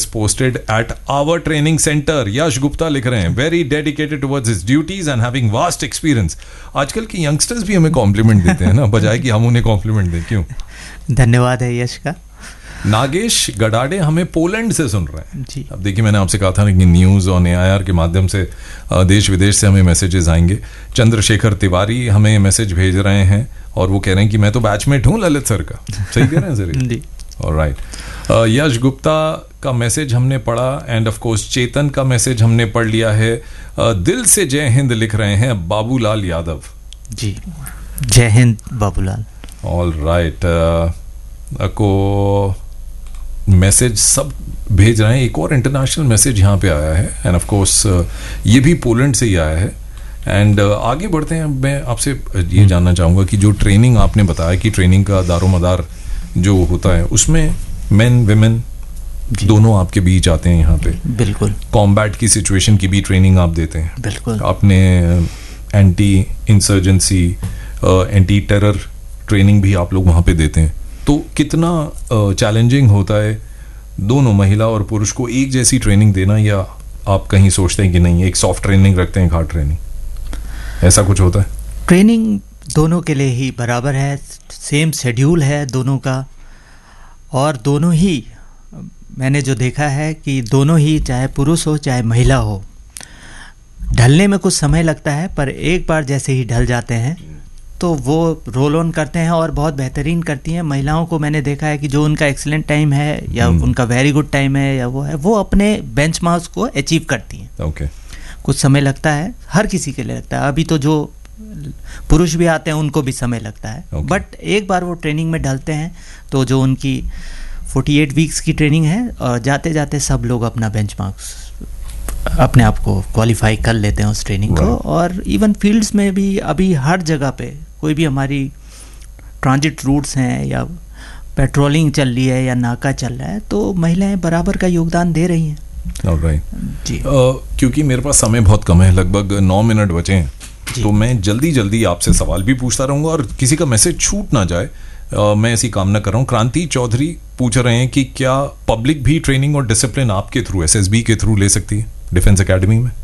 posted at our training center. यश गुप्ता लिख रहे हैं, very dedicated towards his duties and having vast experience. आजकल के यंगस्टर्स भी हमें कॉम्प्लीमेंट देते हैं ना, बजाय कि हम उन्हें कॉम्प्लीमेंट दें. क्यों? धन्यवाद है यश का. नागेश गडाडे हमें पोलैंड से सुन रहे हैं जी. अब देखिए, मैंने आपसे कहा था कि न्यूज़ और AIR के माध्यम से देश विदेश से हमें मैसेजेस आएंगे. चंद्रशेखर तिवारी हमें मैसेज भेज रहे हैं और वो कह रहे हैं कि मैं तो बैचमेट हूँ ललित सर का. सही कह रहे हैं सर? जी. ऑलराइट. यश गुप्ता का मैसेज हमने पढ़ा एंड ऑफ कोर्स चेतन का मैसेज हमने पढ़ लिया है. दिल से जय हिंद लिख रहे हैं बाबूलाल यादव. जी, जय हिंद बाबूलाल. ऑलराइट. को मैसेज सब भेज रहे हैं. एक और इंटरनेशनल मैसेज यहाँ पे आया है एंड ऑफ कोर्स ये भी पोलैंड से ही आया है. एंड आगे बढ़ते हैं. मैं आपसे ये जानना चाहूँगा कि जो ट्रेनिंग आपने बताया कि ट्रेनिंग का दारोमदार जो होता है उसमें मेन विमेन दोनों आपके बीच आते हैं यहाँ पे. बिल्कुल. कॉम्बैट की सिचुएशन की भी ट्रेनिंग आप देते हैं. बिल्कुल. आपने anti insurgency, anti terror training भी आप लोग वहाँ पे देते हैं. तो कितना चैलेंजिंग होता है दोनों महिला और पुरुष को एक जैसी ट्रेनिंग देना, या आप कहीं सोचते हैं कि नहीं एक सॉफ्ट ट्रेनिंग रखते हैं, हार्ड ट्रेनिंग, ऐसा कुछ होता है? ट्रेनिंग दोनों के लिए ही बराबर है, सेम शेड्यूल है दोनों का. और दोनों ही मैंने जो देखा है कि दोनों ही, चाहे पुरुष हो चाहे महिला हो, ढलने में कुछ समय लगता है, पर एक बार जैसे ही ढल जाते हैं तो वो रोल ऑन करते हैं और बहुत बेहतरीन करती हैं. महिलाओं को मैंने देखा है कि जो उनका एक्सीलेंट टाइम है या उनका वेरी गुड टाइम है या वो है, वो अपने बेंचमार्क्स को अचीव करती हैं. ओके. कुछ समय लगता है, हर किसी के लिए लगता है. अभी तो जो पुरुष भी आते हैं उनको भी समय लगता है. बट एक बार वो ट्रेनिंग में ढलते हैं तो जो उनकी 48 वीक्स की ट्रेनिंग है, और जाते जाते सब लोग अपना बेंचमार्क्स अपने आप को क्वालिफाई कर लेते हैं उस ट्रेनिंग को. और इवन फील्ड्स में भी अभी हर जगह पे कोई भी हमारी ट्रांजिट रूट्स हैं या पेट्रोलिंग चल रही है या नाका चल रहा है, तो महिलाएं बराबर का योगदान दे रही हैं. ऑलराइट. जी. क्योंकि मेरे पास समय बहुत कम है, लगभग 9 मिनट बचे हैं, तो मैं जल्दी जल्दी आपसे सवाल भी पूछता रहूँगा और किसी का मैसेज छूट ना जाए, मैं ऐसी कामना कर रहा हूँ. क्रांति चौधरी पूछ रहे हैं कि क्या पब्लिक भी ट्रेनिंग और डिसिप्लिन आपके थ्रू, SSB के थ्रू ले सकती है डिफेंस एकेडमी में?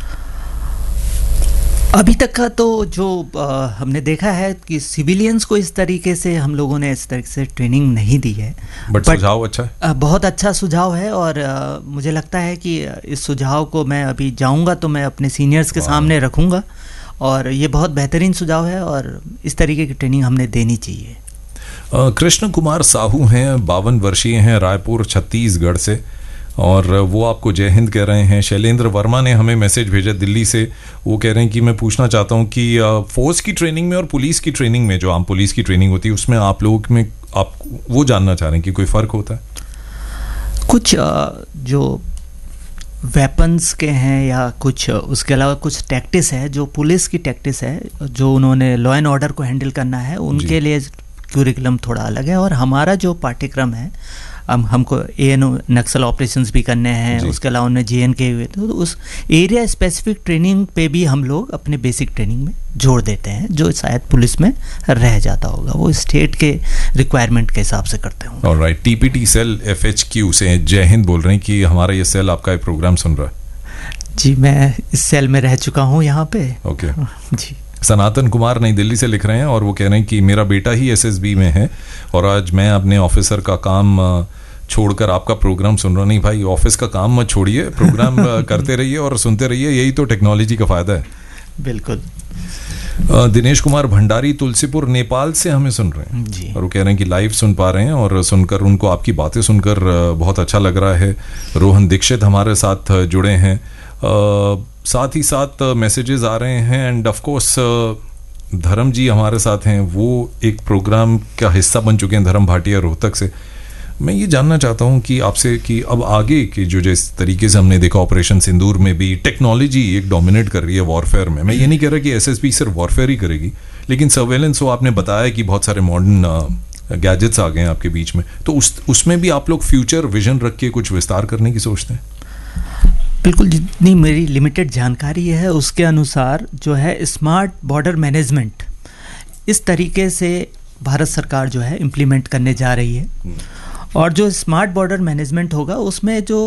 अभी तक का तो जो हमने देखा है कि सिविलियंस को इस तरीके से हम लोगों ने इस तरीके से ट्रेनिंग नहीं दी है. बट सुझाव अच्छा है. बहुत अच्छा सुझाव है. और मुझे लगता है कि इस सुझाव को मैं अभी जाऊंगा तो मैं अपने सीनियर्स के सामने रखूंगा. और ये बहुत बेहतरीन सुझाव है और इस तरीके की ट्रेनिंग हमने देनी चाहिए. कृष्ण कुमार साहू हैं, 52 वर्षीय हैं, रायपुर छत्तीसगढ़ से, और वो आपको जय हिंद कह रहे हैं. शैलेंद्र वर्मा ने हमें मैसेज भेजा दिल्ली से. वो कह रहे हैं कि मैं पूछना चाहता हूँ कि फोर्स की ट्रेनिंग में और पुलिस की ट्रेनिंग में, जो आम पुलिस की ट्रेनिंग होती है, उसमें आप लोगों में आप वो जानना चाह रहे हैं कि कोई फ़र्क होता है? कुछ जो वेपन्स के हैं या कुछ उसके अलावा कुछ टैक्टिस है, जो पुलिस की टैक्टिस है, जो उन्होंने लॉ एंड ऑर्डर को हैंडल करना है, उनके लिए क्यूरिकुलम थोड़ा अलग है. और हमारा जो पाठ्यक्रम है, हमको ANO नक्सल ऑपरेशंस भी करने हैं, उसके अलावा उन्हें JNK हुए, तो उस एरिया स्पेसिफिक ट्रेनिंग पे भी हम लोग अपने बेसिक ट्रेनिंग में जोड़ देते हैं, जो शायद पुलिस में रह जाता होगा. वो स्टेट के रिक्वायरमेंट के हिसाब से करते होंगे. ऑलराइट. TPT सेल FHQ से जय हिंद बोल रहे हैं कि हमारा ये सेल आपका एक प्रोग्राम सुन रहा है. जी, मैं इस सेल में रह चुका हूँ यहाँ पे. ओके. जी. सनातन कुमार नई दिल्ली से लिख रहे हैं और वो कह रहे हैं कि मेरा बेटा ही SSB में है और आज मैं अपने ऑफिसर का काम छोड़कर आपका प्रोग्राम सुन रहा. नहीं भाई, ऑफिस का काम मत छोड़िए, प्रोग्राम करते रहिए और सुनते रहिए, यही तो टेक्नोलॉजी का फायदा है. बिल्कुल. दिनेश कुमार भंडारी तुलसीपुर नेपाल से हमें सुन रहे हैं जी. और वो कह रहे हैं कि लाइव सुन पा रहे हैं और सुनकर उनको आपकी बातें सुनकर बहुत अच्छा लग रहा है. रोहन दीक्षित हमारे साथ जुड़े हैं. साथ ही साथ मैसेजेस आ रहे हैं एंड ऑफ कोर्स धर्म जी हमारे साथ हैं, वो एक प्रोग्राम का हिस्सा बन चुके हैं, धर्म भाटिया रोहतक से. मैं ये जानना चाहता हूँ कि आपसे कि अब आगे की जो जिस तरीके से हमने देखा ऑपरेशन सिंदूर में भी टेक्नोलॉजी एक डोमिनेट कर रही है वॉरफेयर में. मैं ये नहीं कह रहा कि SSB सिर्फ वॉरफेयर ही करेगी, लेकिन सर्वेलेंस, वो आपने बताया कि बहुत सारे मॉडर्न गैजेट्स आ गए हैं आपके बीच में, तो उसमें भी आप लोग फ्यूचर विजन रख के कुछ विस्तार करने की सोचते हैं? बिल्कुल. जितनी मेरी लिमिटेड जानकारी है उसके अनुसार जो है स्मार्ट बॉर्डर मैनेजमेंट इस तरीके से भारत सरकार जो है इम्प्लीमेंट करने जा रही है. और जो स्मार्ट बॉर्डर मैनेजमेंट होगा उसमें जो